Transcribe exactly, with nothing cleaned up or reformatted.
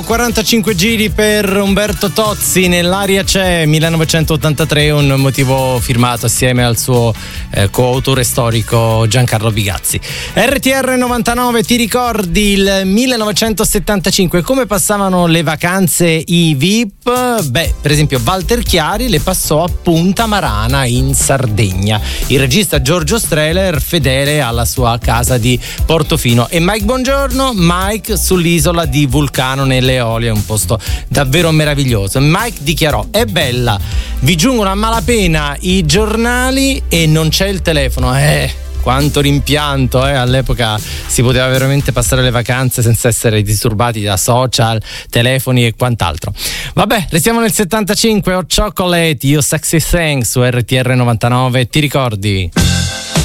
quarantacinque giri per Umberto Tozzi, nell'aria c'è millenovecentottantatré, un motivo firmato assieme al suo eh, coautore storico Giancarlo Bigazzi. R T R novantanove, ti ricordi il millenovecentosettantacinque? Come passavano le vacanze i V I P? Beh, per esempio Walter Chiari le passò a Punta Marana in Sardegna, il regista Giorgio Strehler fedele alla sua casa di Portofino, e Mike Bongiorno, Mike sull'isola di Vulcano nelle Eolie, un posto davvero meraviglioso. Mike dichiarò: è bella, vi giungono a malapena i giornali e non c'è il telefono. Eh quanto rimpianto, eh? All'epoca si poteva veramente passare le vacanze senza essere disturbati da social, telefoni e quant'altro. Vabbè, restiamo nel settantacinque. Hot Chocolate, You Sexy Thing su R T R novantanove, ti ricordi?